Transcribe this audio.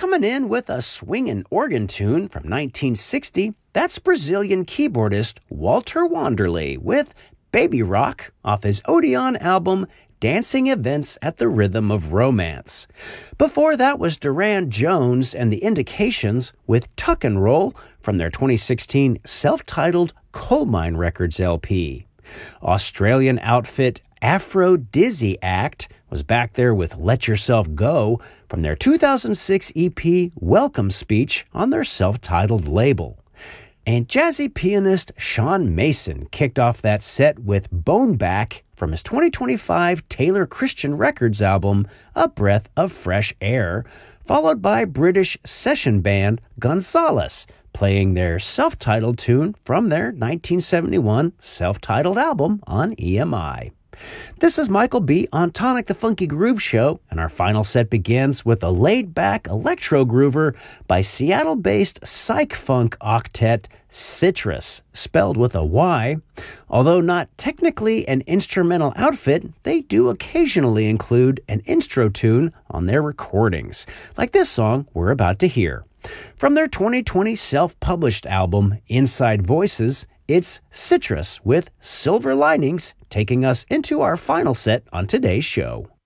coming in with a swingin' organ tune from 1960, that's Brazilian keyboardist Walter Wanderley with Baby Rock off his Odeon album Dancing Events at the Rhythm of Romance. Before that was Duran Jones and the Indications with Tuck and Roll from their 2016 self-titled Coal Mine Records LP. Australian outfit Aphrodisi Act was back there with Let Yourself Go from their 2006 EP Welcome Speech on their self-titled label. And jazzy pianist Sean Mason kicked off that set with Boneback from his 2025 Taylor Christian Records album A Breath of Fresh Air, followed by British session band Gonzales, playing their self-titled tune from their 1971 self-titled album on EMI. This is Michael B. on Tonic the Funky Groove Show, and our final set begins with a laid-back electro groover by Seattle-based psych-funk octet Citrus, spelled with a Y. Although not technically an instrumental outfit, they do occasionally include an intro tune on their recordings, like this song we're about to hear. From their 2020 self-published album, Inside Voices, it's Citrus with Silver Linings, taking us into our final set on today's show.